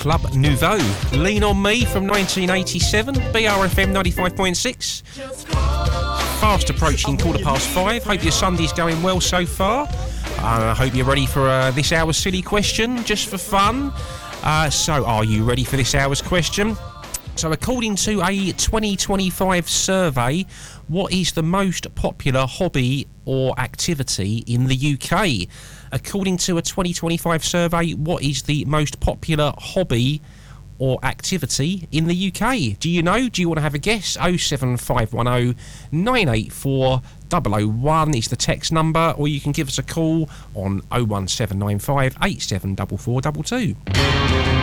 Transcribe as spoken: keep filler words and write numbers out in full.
Club Nouveau. Lean on Me from nineteen eighty-seven, B R F M ninety-five point six. Fast approaching quarter past five. Hope your Sunday's going well so far. I uh, hope you're ready for uh, this hour's silly question, just for fun. Uh, so, are you ready for this hour's question? So, according to a twenty twenty-five survey, what is the most popular hobby or activity in the U K? According to a twenty twenty-five survey, what is the most popular hobby or activity in the U K? Do you know? Do you want to have a guess? oh seven five one oh nine eight four oh oh one is the text number, or you can give us a call on oh one seven nine five eight seven four four two two.